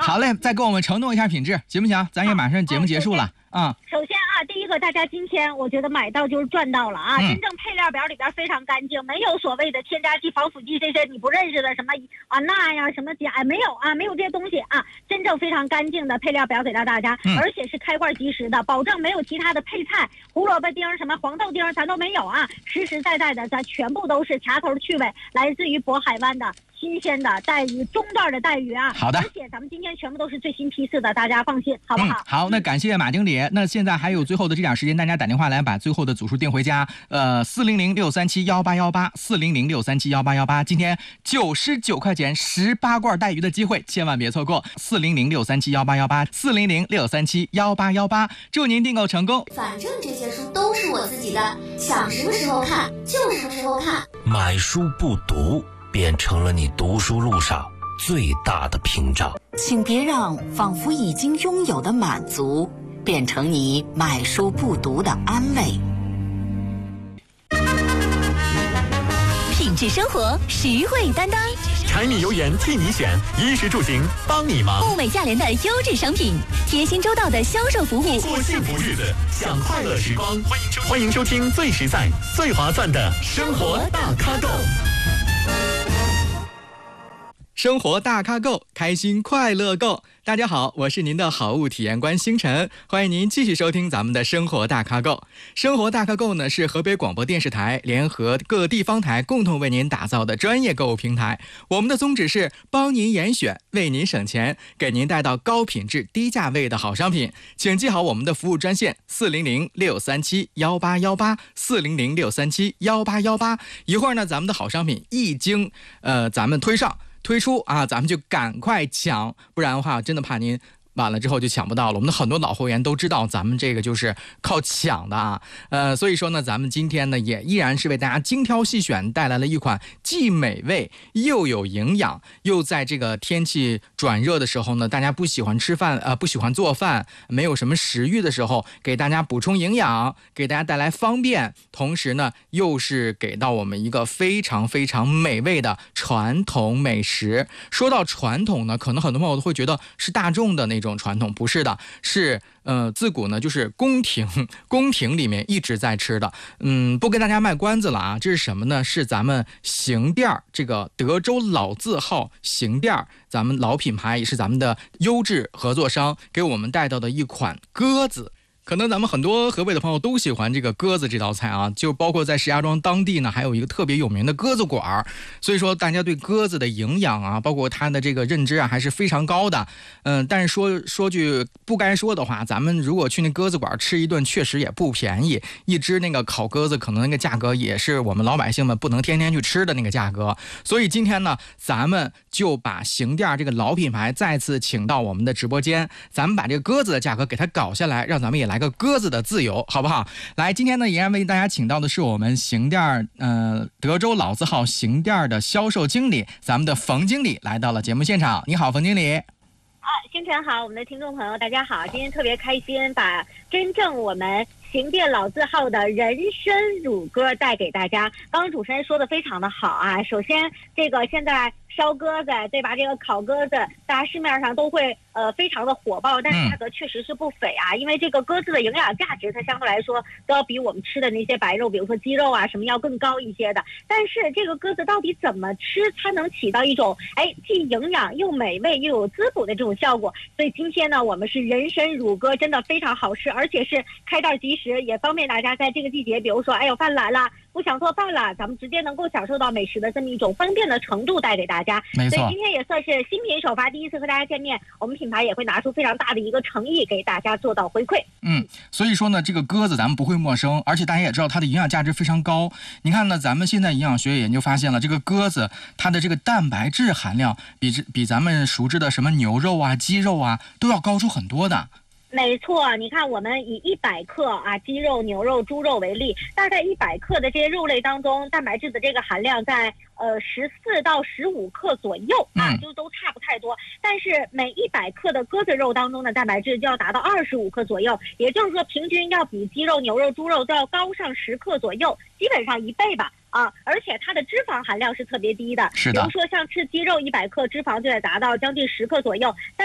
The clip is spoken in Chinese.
好嘞，再跟我们承诺一下品质，行不行？咱也马上节目结束了啊。 首先啊，第一个，大家今天我觉得买到就是赚到了啊！真正配料表里边非常干净，没有所谓的添加剂、防腐剂这些你不认识的什么钠呀、什么钾，没有啊，没有这些东西啊！真正非常干净的配料表给到大家，而且是开罐即食的，保证没有其他的配菜、胡萝卜丁、什么黄豆丁咱都没有啊！实实在在的，咱全部都是卡头趣味，来自于渤海湾的新鲜的带鱼，中段的带鱼啊！ 好的， 而且咱们今天全部都是最新批次的，大家放心，好不好？ 好，那感谢马经理。那现在还有最后的这点时间，大家打电话来把最后的组数订回家。400-637-1818，400-637-1818。今天99块钱18罐带鱼的机会，千万别错过。400-637-1818，400-637-1818。祝您订购成功。 反正这些书都是我自己的，想什么时候看就什么时候看。 买书不读，变成了你读书路上最大的屏障。 请别让仿佛已经拥有的满足变成你买书不读的安慰。 品质生活，实惠担当， 柴米油盐替你选，衣食住行帮你忙。 物美价廉的优质商品，贴心周到的销售服务， 过幸福日子，享快乐时光。欢迎收听最实在、最划算的生活大咖购。 生活大咖购，开心快乐购。大家好，我是您的好物体验官星辰，欢迎您继续收听咱们的生活大咖购。生活大咖购呢，是河北广播电视台联合各地方台共同为您打造的专业购物平台。我们的宗旨是帮您严选，为您省钱，给您带到高品质低价位的好商品。请记好我们的服务专线400-637-1818，400-637-1818。一会儿呢，咱们的好商品一经咱们推出啊，咱们就赶快抢，不然的话真的怕您晚了之后就抢不到了。我们的很多老会员都知道咱们这个就是靠抢的啊，所以说呢，咱们今天呢也依然是为大家精挑细选，带来了一款既美味又有营养，又在这个天气转热的时候呢，大家不喜欢吃饭不喜欢做饭，没有什么食欲的时候，给大家补充营养，给大家带来方便，同时呢又是给到我们一个非常非常美味的传统美食。说到传统呢，可能很多朋友都会觉得是大众的那种传统，不是的，是自古呢就是宫廷里面一直在吃的。不跟大家卖关子了啊，这是什么呢？是咱们邢店这个德州老字号邢店，咱们老品牌，也是咱们的优质合作商给我们带到的一款鸽子。可能咱们很多河北的朋友都喜欢这个鸽子这道菜啊，就包括在石家庄当地呢，还有一个特别有名的鸽子馆，所以说大家对鸽子的营养啊，包括它的这个认知啊，还是非常高的。但是说句不该说的话，咱们如果去那鸽子馆吃一顿，确实也不便宜，一只那个烤鸽子可能那个价格也是我们老百姓们不能天天去吃的那个价格。所以今天呢，咱们就把邢店这个老品牌再次请到我们的直播间，咱们把这个鸽子的价格给它搞下来，让咱们也来个鸽子的自由，好不好？来，今天呢，依然为大家请到的是我们邢店德州老字号邢店的销售经理，咱们的冯经理来到了节目现场。你好，冯经理。 星辰好，我们的听众朋友大家好，今天特别开心，把真正我们邢店老字号的人参乳鸽带给大家。刚刚主持人说的非常的好啊，首先这个现在烧鸽子对吧，这个烤鸽子大家市面上都会非常的火爆，但是价格确实是不菲啊，因为这个鸽子的营养价值它相对来说都要比我们吃的那些白肉，比如说鸡肉啊什么要更高一些的。但是这个鸽子到底怎么吃它能起到一种既营养又美味又有滋补的这种效果？所以今天呢，我们是人参乳鸽，真的非常好吃，而且是开袋即食，也方便大家在这个季节，比如说饭来了不想做饭了，咱们直接能够享受到美食的这么一种方便的程度带给大家。 没错， 所以今天也算是新品首发，第一次和大家见面，我们品牌也会拿出非常大的一个诚意给大家做到回馈。 所以说呢，这个鸽子咱们不会陌生，而且大家也知道它的营养价值非常高。你看呢，咱们现在营养学研究发现了，这个鸽子它的这个蛋白质含量比咱们熟知的什么牛肉啊、鸡肉啊都要高出很多的。 没错，你看我们以100克鸡肉、牛肉、猪肉为例，大概100克的这些肉类当中，蛋白质的这个含量在14到15克左右就都差不太多。但是每100克的鸽子肉当中的蛋白质就要达到25克左右，也就是说平均要比鸡肉、牛肉、猪肉都要高上10克左右，基本上1倍吧。而且它的脂肪含量是特别低的， 是的， 比如说像吃鸡肉100克，脂肪就得达到将近10克左右。